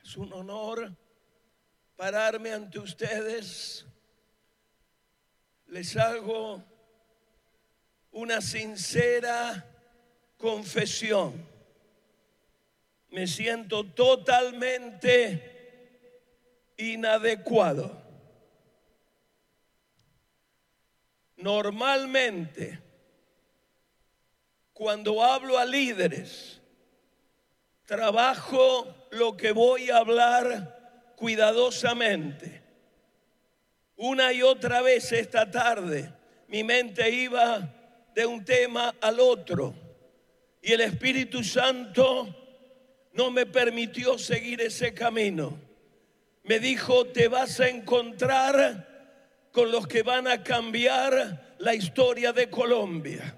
Es un honor pararme ante ustedes. Les hago una sincera confesión. Me siento totalmente inadecuado. Normalmente, cuando hablo a líderes, trabajo lo que voy a hablar cuidadosamente. Una y otra vez esta tarde mi mente iba de un tema al otro y el Espíritu Santo no me permitió seguir ese camino. Me dijo: te vas a encontrar con los que van a cambiar la historia de Colombia.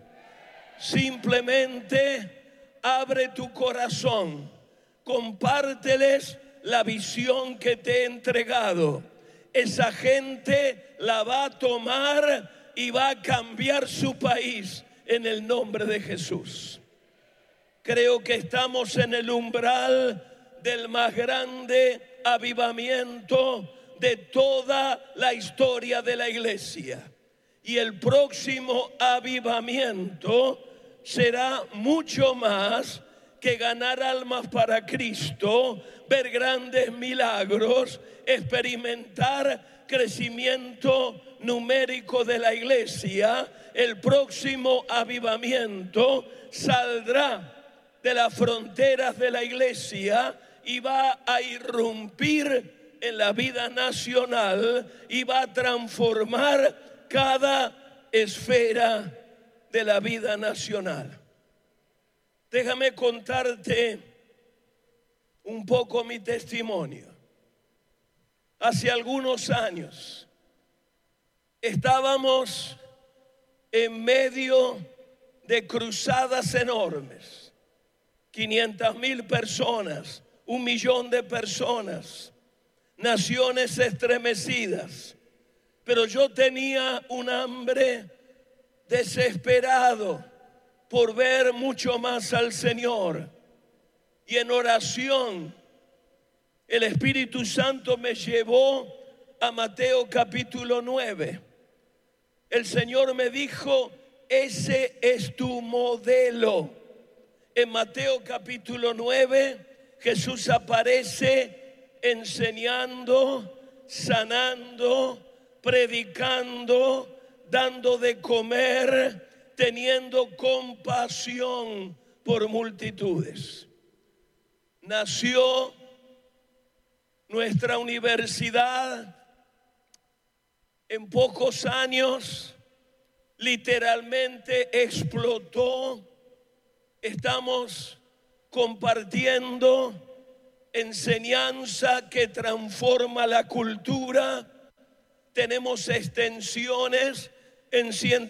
Simplemente abre tu corazón, compárteles la visión que te he entregado. Esa gente la va a tomar y va a cambiar su país en el nombre de Jesús. Creo que estamos en el umbral del más grande avivamiento de toda la historia de la iglesia. Y el próximo avivamiento será mucho más que ganar almas para Cristo, ver grandes milagros, experimentar crecimiento numérico de la iglesia. El próximo avivamiento saldrá de las fronteras de la iglesia y va a irrumpir en la vida nacional y va a transformar cada esfera de la vida nacional. Déjame contarte un poco mi testimonio. Hace algunos años estábamos en medio de cruzadas enormes. 500,000 personas, 1 millón de personas, naciones estremecidas. Pero yo tenía un hambre desesperado por ver mucho más al Señor. Y en oración, el Espíritu Santo me llevó a Mateo capítulo 9. El Señor me dijo: ese es tu modelo. En Mateo capítulo 9, Jesús aparece enseñando, sanando, predicando, dando de comer, teniendo compasión por multitudes. Nació nuestra universidad. En pocos años literalmente explotó. Estamos compartiendo enseñanza que transforma la cultura. Tenemos extensiones en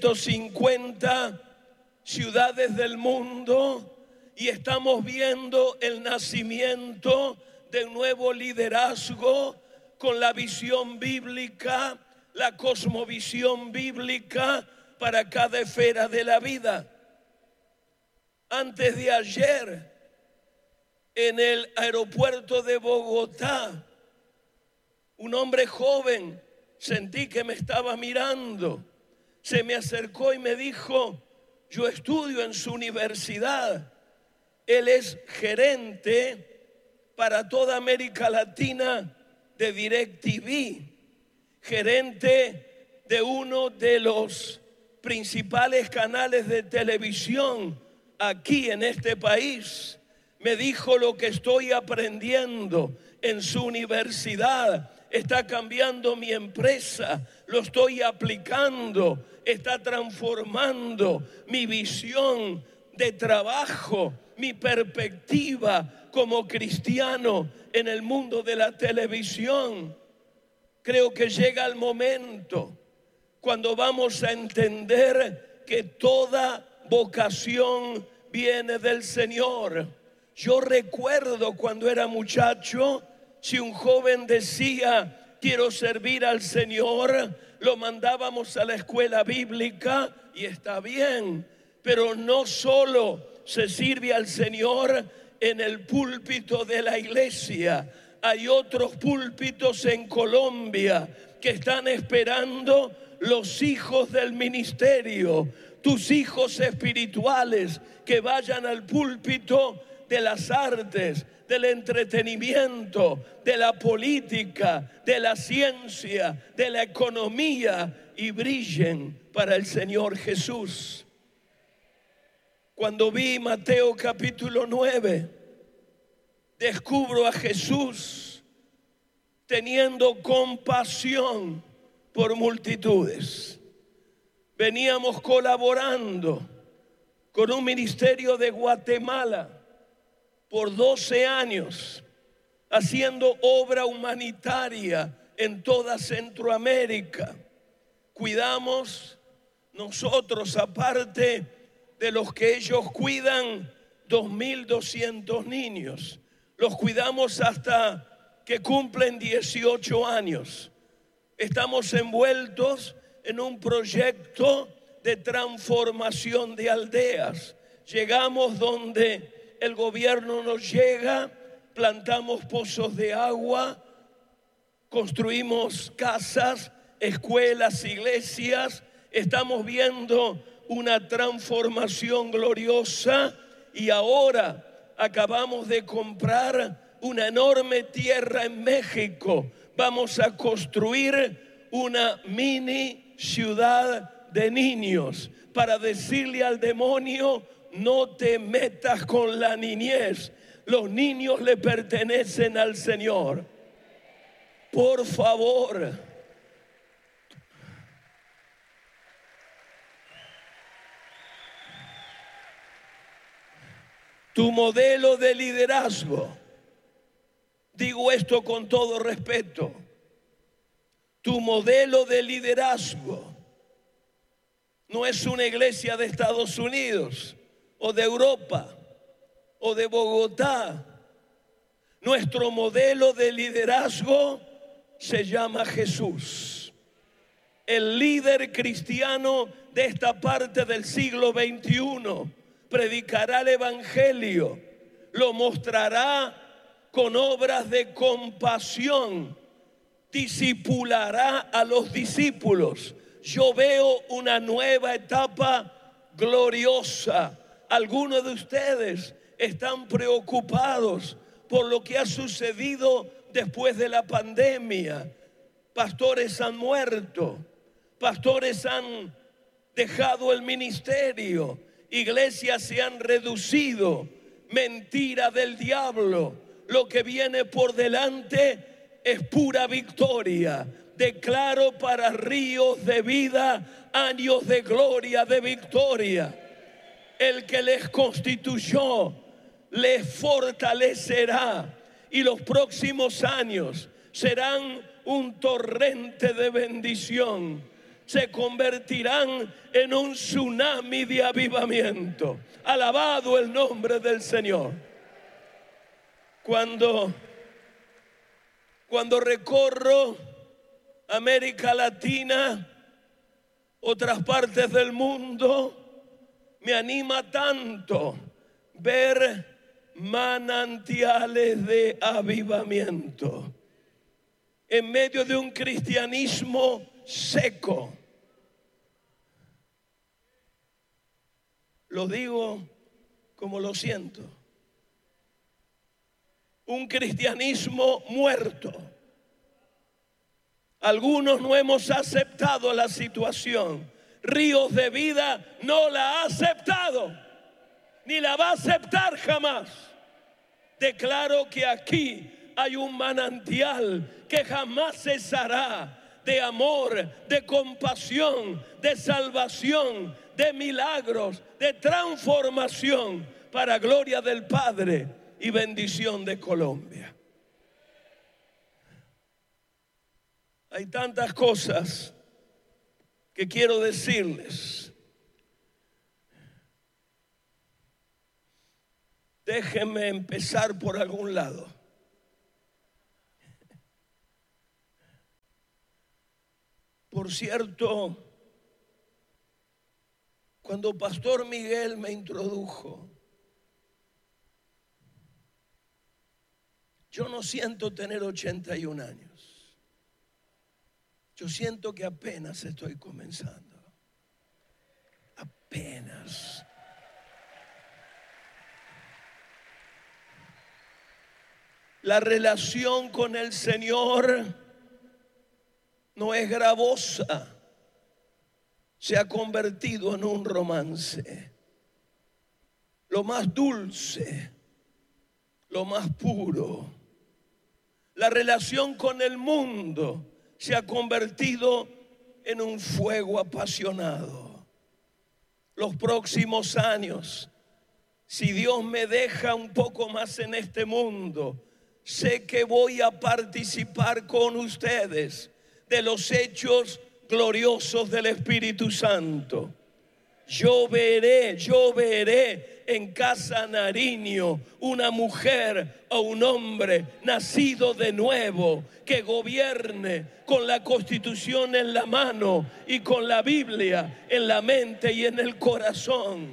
150 ciudades del mundo y estamos viendo el nacimiento de un nuevo liderazgo con la visión bíblica, la cosmovisión bíblica para cada esfera de la vida. Antes de ayer, en el aeropuerto de Bogotá, un hombre joven, sentí que me estaba mirando, se me acercó y me dijo: yo estudio en su universidad. Él es gerente para toda América Latina de DirecTV, gerente de uno de los principales canales de televisión aquí en este país. Me dijo: lo que estoy aprendiendo en su universidad está cambiando mi empresa, lo estoy aplicando, está transformando mi visión de trabajo, mi perspectiva como cristiano en el mundo de la televisión. Creo que llega el momento cuando vamos a entender que toda vocación viene del Señor. Yo recuerdo cuando era muchacho, si un joven decía: quiero servir al Señor, lo mandábamos a la escuela bíblica y está bien, pero no solo se sirve al Señor en el púlpito de la iglesia. hay otros púlpitos en Colombia que están esperando los hijos del ministerio, tus hijos espirituales que vayan al púlpito de las artes, del entretenimiento, de la política, de la ciencia, de la economía y brillen para el Señor Jesús. Cuando vi Mateo capítulo 9, descubro a Jesús teniendo compasión por multitudes. Veníamos colaborando con un ministerio de Guatemala por 12 años, haciendo obra humanitaria en toda Centroamérica. Cuidamos nosotros, aparte de los que ellos cuidan, 2.200 niños. Los cuidamos hasta que cumplen 18 años. Estamos envueltos en un proyecto de transformación de aldeas. Llegamos donde el gobierno nos llega, plantamos pozos de agua, construimos casas, escuelas, iglesias. Estamos viendo una transformación gloriosa y ahora acabamos de comprar una enorme tierra en México. Vamos a construir una mini ciudad de niños para decirle al demonio: no te metas con la niñez. Los niños le pertenecen al Señor. Por favor, tu modelo de liderazgo, digo esto con todo respeto, tu modelo de liderazgo no es una iglesia de Estados Unidos o de Europa o de Bogotá. Nuestro modelo de liderazgo se llama Jesús. El líder cristiano de esta parte del siglo XXI predicará el evangelio, lo mostrará con obras de compasión, discipulará a los discípulos. Yo veo una nueva etapa gloriosa. Algunos de ustedes están preocupados por lo que ha sucedido después de la pandemia. Pastores han muerto, pastores han dejado el ministerio, iglesias se han reducido. Mentira del diablo. Lo que viene por delante es pura victoria. Declaro para ríos de vida, años de gloria, de victoria. El que les constituyó les fortalecerá, y los próximos años serán un torrente de bendición. Se convertirán en un tsunami de avivamiento. Alabado el nombre del Señor. Cuando recorro América Latina, otras partes del mundo, me anima tanto ver manantiales de avivamiento en medio de un cristianismo seco. Lo digo como lo siento. Un cristianismo muerto. Algunos no hemos aceptado la situación. Ríos de Vida no la ha aceptado, ni la va a aceptar jamás. Declaro que aquí hay un manantial que jamás cesará, de amor, de compasión, de salvación, de milagros, de transformación, para gloria del Padre y bendición de Colombia. Hay tantas cosas que quiero decirles. Déjenme empezar por algún lado. Por cierto, cuando Pastor Miguel me introdujo, Yo no siento tener 81 años. Yo siento que apenas estoy comenzando. Apenas. La relación con el Señor no es gravosa. Se ha convertido en un romance. Lo más dulce, lo más puro. La relación con el mundo se ha convertido en un fuego apasionado. Los próximos años, si Dios me deja un poco más en este mundo, sé que voy a participar con ustedes de los hechos gloriosos del Espíritu Santo. Yo veré en Casa Nariño una mujer o un hombre nacido de nuevo que gobierne con la Constitución en la mano y con la Biblia en la mente y en el corazón.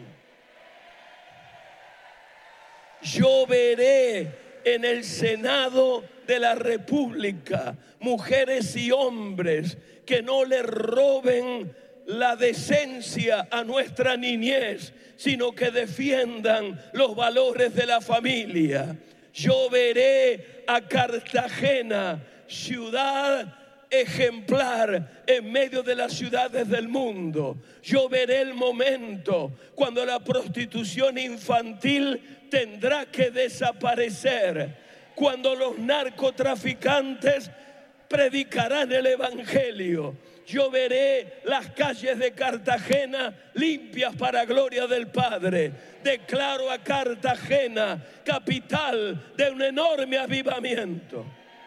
Yo veré en el Senado de la República mujeres y hombres que no le roben la decencia a nuestra niñez, sino que defiendan los valores de la familia. Yo veré a Cartagena, ciudad ejemplar en medio de las ciudades del mundo. Yo veré el momento cuando la prostitución infantil tendrá que desaparecer, cuando los narcotraficantes predicarán el evangelio. Yo veré las calles de Cartagena limpias para gloria del Padre. Declaro a Cartagena capital de un enorme avivamiento.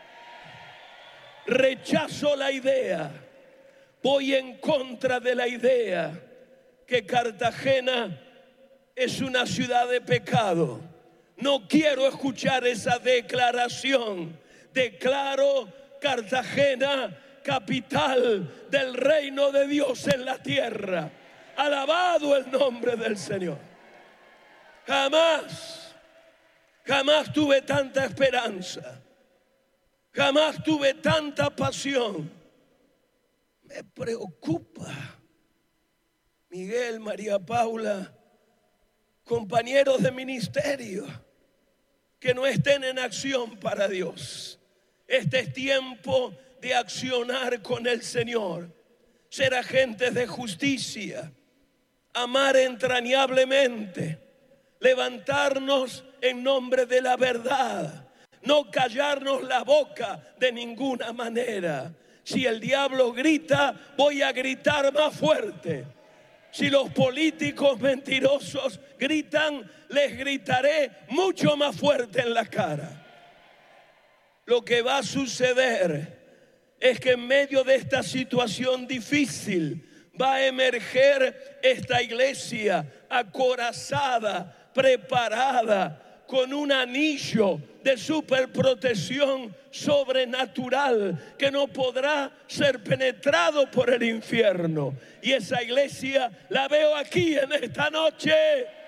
Rechazo la idea, voy en contra de la idea que Cartagena es una ciudad de pecado. No quiero escuchar esa declaración. Declaro Cartagena capital del reino de Dios en la tierra. Alabado el nombre del Señor. Jamás tuve tanta esperanza. Jamás tuve tanta pasión. Me preocupa, Miguel, María Paula, compañeros de ministerio, que no estén en acción para Dios. Este es tiempo de accionar con el Señor, ser agentes de justicia, amar entrañablemente, levantarnos en nombre de la verdad, no callarnos la boca de ninguna manera. Si el diablo grita, voy a gritar más fuerte. Si los políticos mentirosos gritan, les gritaré mucho más fuerte en la cara. Lo que va a suceder es que en medio de esta situación difícil va a emerger esta iglesia acorazada, preparada, con un anillo de superprotección sobrenatural que no podrá ser penetrado por el infierno. Y esa iglesia la veo aquí en esta noche.